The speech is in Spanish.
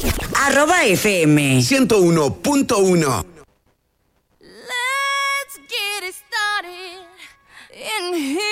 @FM 101.1. Let's get it started in here.